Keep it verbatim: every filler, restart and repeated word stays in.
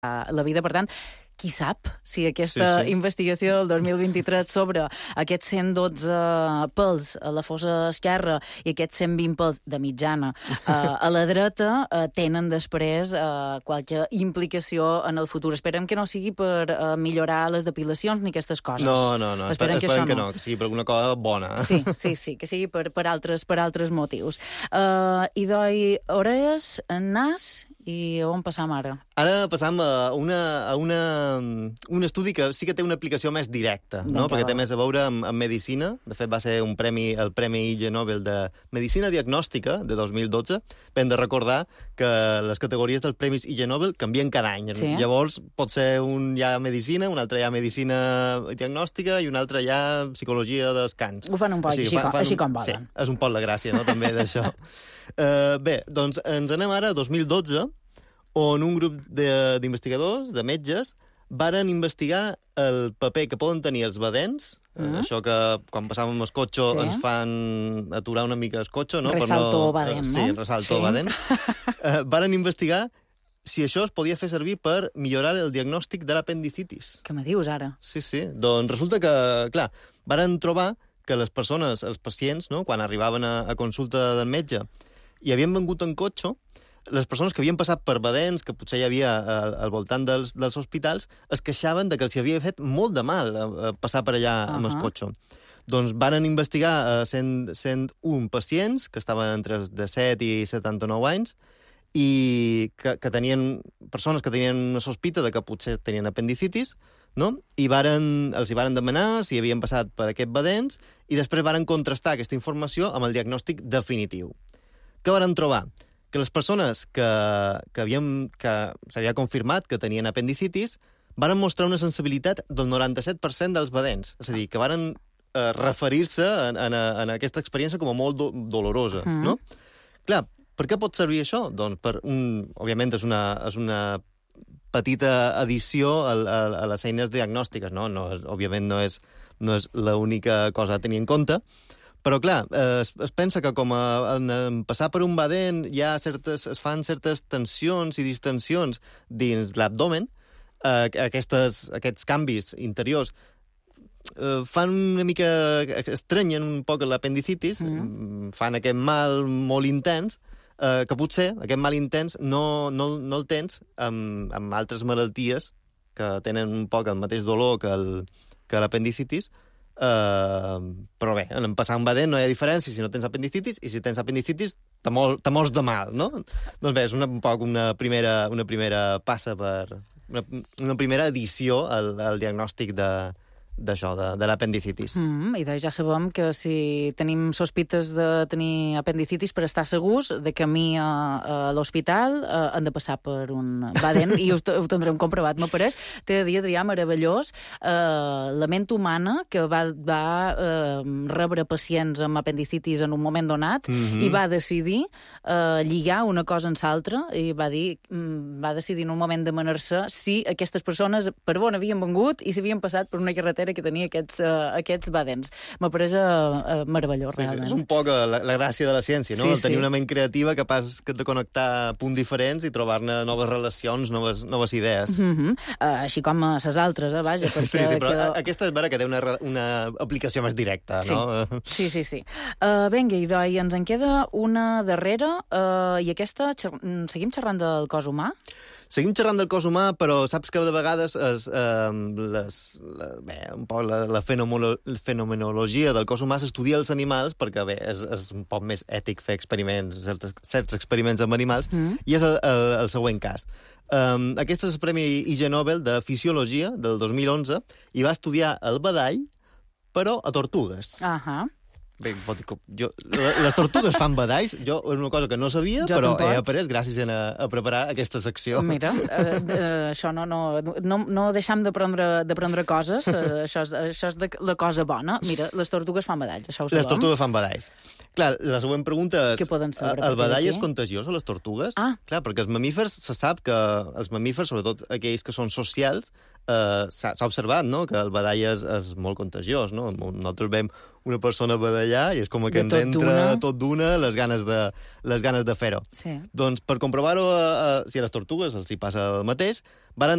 la vida. Per tant, qui sap si aquesta Sí, sí. investigació del dos mil vint-i-tres sobre aquests cent dotze pèls a la fossa esquerra i aquests cent vint pèls de mitjana eh, a la dreta eh, tenen després eh, qualque implicació en el futur. Esperem que no sigui per eh, millorar les depilacions ni aquestes coses. No, no, no. Esperem, Esperem, que, esperem això que no, que sigui per alguna cosa bona. Sí, sí, sí, que sigui per, per, altres, per altres motius. Uh, I doi orelles, nas, i on passam ara? Ara passam a, una, a una, un estudi que sí que té una aplicació més directa, no? Vinga, Perquè té va. més a veure amb, amb medicina. De fet, va ser un premi, el Premi Ig Nobel de Medicina Diagnòstica de dos mil dotze. Hem de recordar que les categories dels Premis Ig Nobel canvien cada any. Sí. Llavors, pot ser un ja medicina, un altre ja medicina diagnòstica i un altre ja psicologia dels cans. Ho fan un poc així, com, així com volen. Sí, és un poc la gràcia, no?, també d'això. Uh, bé, doncs ens anem ara a dos mil dotze, on un grup de- d'investigadors, de, de metges, varen investigar el paper que poden tenir els badens, Mm. això que quan passàvem amb el cotxe Sí. ens fan aturar una mica el cotxe, no? Per Resaltó no... badem, Sí, no? resaltó Sí. badem. Uh, varen investigar si això es podia fer servir per millorar el diagnòstic de l'apendicitis. Què me dius ara? Sí, sí. Doncs resulta que, clar, varen trobar que les persones, els pacients, no?, quan arribaven a, a consulta del metge i havien vengut en cotxe, les persones que havien passat per badens, que potser hi havia al, al voltant dels, dels hospitals, es queixaven de que els havia fet molt de mal a, a passar per allà uh -huh. amb el Ahà. cotxe. Doncs varen investigar eh, cent, cent un pacients que estaven entre els de set i setanta-nou anys i que, que tenien persones que tenien una sospita de que potser tenien apendicitis, no? I varen, els hi varen demanar si havien passat per aquest badens i després varen contrastar aquesta informació amb el diagnòstic definitiu. Què varen trobar? Que les persones que, que, havien, que s'havia confirmat que tenien apendicitis varen mostrar una sensibilitat del noranta-set per cent dels badens. És a dir, que varen eh, referir-se en, en, en aquesta experiència com a molt do, dolorosa, Mm. no? Clar, per què pot servir això? Doncs per un... Òbviament és una, és una petita addició a, a, a les eines diagnòstiques, no? No és, òbviament no és, no és l'única cosa a tenir en compte, però, clar, eh, es, es pensa que com a, en, en passar per un badent hi ha certes, es fan certes tensions i distensions dins l'abdomen, eh, aquestes, aquests canvis interiors eh, fan una mica... estrenyen un poc l'apendicitis, mm. fan aquest mal molt intens, eh, que potser aquest mal intens no, no, no el tens amb, amb altres malalties que tenen un poc el mateix dolor que el- que l'apendicitis, Uh, però bé, en passar un badent no hi ha diferència si no tens apendicitis, i si tens apendicitis te, mor, te mors de mal, no? Doncs bé, és una, un poc una primera, una primera passa per... Una, una primera edició al, al diagnòstic de d'això, de, de l'apendicitis. Mm, I doncs ja sabem que si tenim sospites de tenir apendicitis, per estar segurs, de camí a, a l'hospital eh, han de passar per un badent i ho, ho tindrem comprovat. Me pareix, t'he de dir, Adrià, meravellós, eh, la ment humana que va, va eh, rebre pacients amb apendicitis en un moment donat Mhm. i va decidir eh, lligar una cosa en l'altra i va dir, mm, va decidir en un moment de manar-se si aquestes persones per on havien vengut i s'havien passat per una carretera que tenia aquests, uh, aquests badens. Me pareix uh, meravellós, Sí, sí, realment. és un poc eh, la, la gràcia de la ciència, no? Sí, El tenir sí. una ment creativa capaç de connectar punts diferents i trobar-ne noves relacions, noves, noves idees. Mm -hmm. uh, així com a les altres, eh, vaja. Perquè, Sí, sí, però que... aquesta és vera que té una, re- una aplicació més directa, Sí. no? Sí, sí, sí. Uh, vinga, i doncs ens en queda una darrera, uh, i aquesta, xer... mm, seguim xerrant del cos humà? Seguim xerrant del cos humà, però saps que de vegades es, eh, les, la, bé, un poc la, la fenomeno, fenomenologia del cos humà s'estudia als animals perquè, bé, és, és un poc més ètic fer experiments, certs, certs experiments amb animals, Mm. i és el, el, el següent cas. Um, aquest és el Premi Ig Nobel de Fisiologia del dos mil onze i va estudiar el badall, però a tortugues. Ahà. Bé, pot dir que jo, les tortugues fan badalls, jo és una cosa que no sabia, Jo però tampoc. he après gràcies a, a preparar aquesta secció. Mira, uh, uh, això no, no, no, no deixam d'aprendre d'aprendre coses, uh, això, és, això és de, la cosa bona. Mira, les tortugues fan badalls, això ho sabem. Les tortugues fan badalls. Clar, la següent pregunta és... Què poden saber a El partir badall d'aquí? és contagiós a les tortugues? Ah. Clar, perquè els mamífers, se sap que els mamífers, sobretot aquells que són socials, eh, s'ha s'ha observat, no?, que el badall és, és molt contagiós, no? Nosaltres veiem una persona badallar i és com que De ens tot entra d'una. tot d'una les ganes de, les ganes de fer-ho. Sí. Doncs per comprovar-ho, eh, si a les tortugues els hi passa el mateix, varen